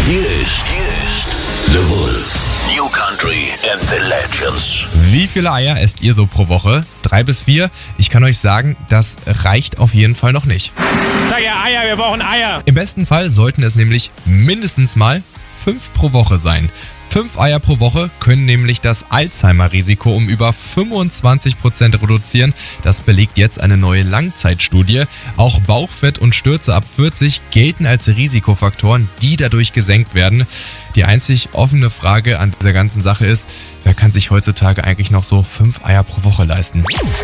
Hier ist The Wolf. New Country and the Legends. Wie viele Eier esst ihr so pro Woche? 3 bis 4? Ich kann euch sagen, das reicht auf jeden Fall noch nicht. Sag ja Eier, wir brauchen Eier. Im besten Fall sollten es nämlich mindestens mal 5 pro Woche sein. 5 Eier pro Woche können nämlich das Alzheimer-Risiko um über 25% reduzieren. Das belegt jetzt eine neue Langzeitstudie. Auch Bauchfett und Stürze ab 40 gelten als Risikofaktoren, die dadurch gesenkt werden. Die einzig offene Frage an dieser ganzen Sache ist, wer kann sich heutzutage eigentlich noch so 5 Eier pro Woche leisten?